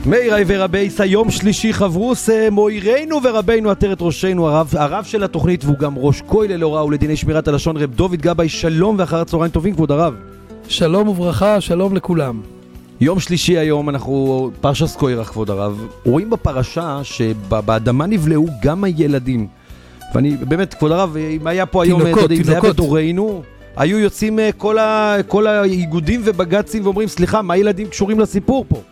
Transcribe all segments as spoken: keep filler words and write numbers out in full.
מאירי ורבייס, היום שלישי חברוס, מוירנו ורבינו עטרת ראשנו, הרב, הרב של התוכנית והוא גם ראש כולל להוראה ולדיני שמירת הלשון, רב דוד גבאי, שלום ואחר הצהריים טובים כבוד הרב. שלום וברכה, שלום לכולם. יום שלישי היום אנחנו פרשס קוירח כבוד הרב, רואים בפרשה שבאדמה נבלעו גם הילדים, ואני באמת כבוד הרב, אם היה פה היום, תינוקות, תינוקות. זה היה בדורנו, היו יוצאים כל, ה, כל האיגודים ובגצים ואומרים סליחה, מה הילדים קשורים לסיפור פה?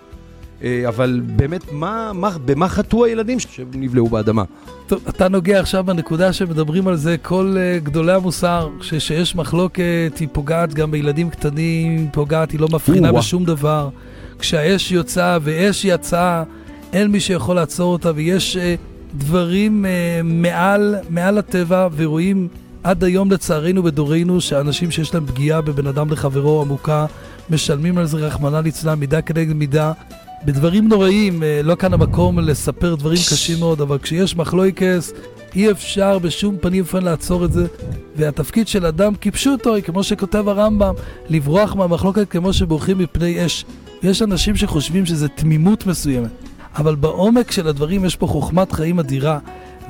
אבל באמת, מה, מה, במה חטאו הילדים שנבלעו באדמה? טוב, אתה נוגע עכשיו בנקודה שמדברים על זה כל uh, גדולי המוסר, ש- שיש מחלוקת, היא פוגעת גם בילדים קטנים, היא פוגעת, היא לא מפחינה בשום דבר. כשהאש יוצאה ואש יצאה, אין מי שיכול לעצור אותה, ויש uh, דברים uh, מעל, מעל הטבע, ורואים עד היום לצערנו בדורנו, שאנשים שיש להם פגיעה בבן אדם לחברו עמוקה, משלמים על זה רחמנא ליצלן, מידה כנגד מידה, בדברים נוראים. לא כאן המקום לספר דברים קשים מאוד, אבל כשיש מחלוקס, אי אפשר בשום פנים ואופן לעצור את זה, והתפקיד של אדם כפשוטו, כמו שכותב הרמב"ם, לברוח מהמחלוקת כמו שבורחים מפני אש. יש אנשים שחושבים שזה תמימות מסוימת, אבל בעומק של הדברים יש פה חוכמת חיים אדירה,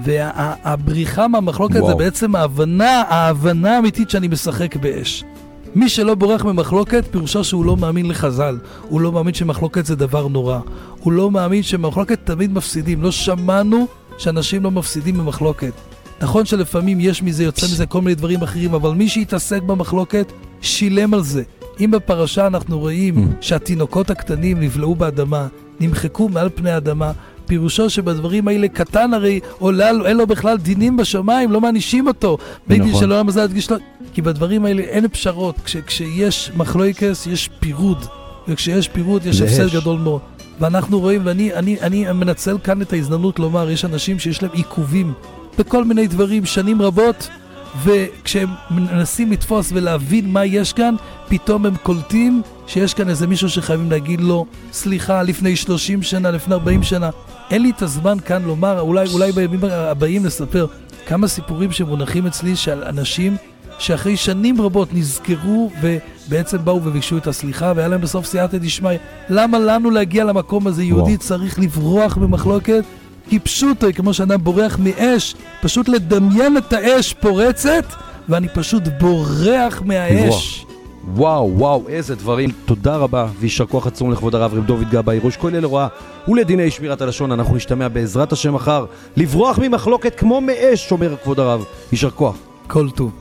והבריחה מהמחלוקת זה בעצם ההבנה, ההבנה האמיתית שאני משחק באש. מי שלא בורח ממחלוקת, פירושו שהוא לא מאמין לחז"ל. הוא לא מאמין שמחלוקת זה דבר נורא. הוא לא מאמין שמחלוקת תמיד מפסידים. לא שמענו שאנשים לא מפסידים ממחלוקת. נכון שלפעמים יש מזה, יוצא מזה כל מיני דברים אחרים, אבל מי שהתעסק במחלוקת, שילם על זה. אם בפרשה אנחנו רואים שהתינוקות הקטנים נבלעו באדמה, נמחקו מעל פני האדמה, פירושו שבדברים האלה קטן הרי עולה, אין לו בכלל דינים בשמיים, לא מענישים אותו. בית דין שלא למזל הדגיש לו, כי בדברים האלה אין פשרות. כש, כשיש מחלוקס יש פירוד, וכשיש פירוד יש הפסד גדול מאוד. ואנחנו רואים, ואני אני, אני מנצל כאן את ההזדמנות לומר, יש אנשים שיש להם עיכובים בכל מיני דברים שנים רבות, וכשהם מנסים לתפוס ולהבין מה יש כאן, פתאום הם קולטים שיש כאן איזה מישהו שחייבים להגיד לו סליחה, לפני שלושים שנה, לפני ארבעים שנה. אין לי את הזמן כאן לומר, אולי, אולי בימים הבאים לספר כמה סיפורים שמונחים אצלי של אנשים שאחרי שנים רבות נזכרו ובעצם באו וביקשו את הסליחה, והיה להם בסוף סייעתא דשמיא. למה לנו להגיע למקום הזה? יהודי צריך לברוח במחלוקת, כי פשוט, כמו שאדם בורח מאש, פשוט לדמיין את האש פורצת, ואני פשוט בורח מהאש. וואו, וואו, איזה דברים. תודה רבה, וישר כוח עצום לכבוד הרב רב דוד גבאי, ראש כולל להוראה ולדיני שמירת הלשון. אנחנו נשתמע בעזרת השם מחר, לברוח ממחלוקת כמו מאש, אומר כבוד הרב. וישר כוח. כל טוב.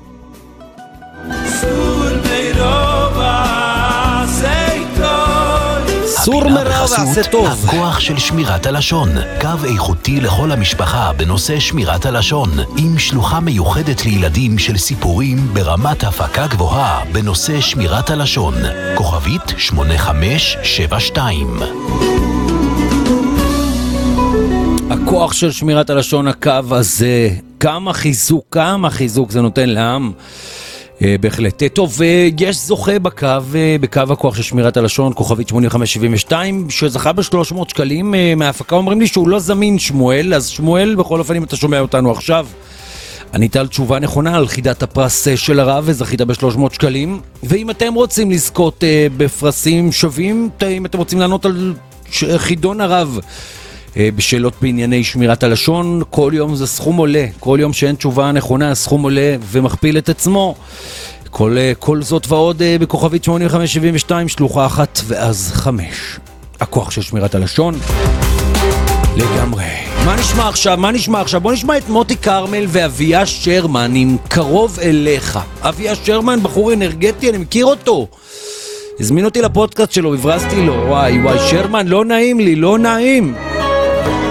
סור מרע ועשה טוב. הכוח של שמירת הלשון, קו איכותי לכל המשפחה בנושא שמירת הלשון, עם שלוחה מיוחדת לילדים של סיפורים ברמת הפקה גבוהה בנושא שמירת הלשון. כוכבית שמונה חמש שבע שתיים. הכוח של שמירת הלשון, הקו הזה, כמה חיזוק, כמה חיזוק זה נותן לעם. בהחלט. טוב, יש זוכה בקו, בקו הכוח של שמירת הלשון, כוכבית שמונה חמש שבעים ושתיים, שזכה ב-שלוש מאות שקלים מההפקה. אומרים לי שהוא לא זמין, שמואל. אז שמואל, בכל אופן, אם אתה שומע אותנו עכשיו, ענית על תשובה נכונה על חידת הפרס של הרב, וזכית ב-שלוש מאות שקלים. ואם אתם רוצים לזכות בפרסים שווים, אם אתם רוצים לענות על חידון הרב בשאלות בענייני שמירת הלשון, כל יום זה סכום עולה. כל יום שאין תשובה נכונה, הסכום עולה ומכפיל את עצמו. כל, כל זאת ועוד בכוכבית שמונה חמש שבעים ושתיים, שלוחה אחת ואז חמש. הכוח של שמירת הלשון לגמרי. מה נשמע עכשיו? מה נשמע עכשיו? בוא נשמע את מוטי קרמל ואביה שרמן עם קרוב אליך. אביה שרמן, בחור אנרגטי, אני מכיר אותו. הזמין אותי לפודקאסט שלו, הברזתי לו. וואי וואי, שרמן, לא נעים לי, לא נעים.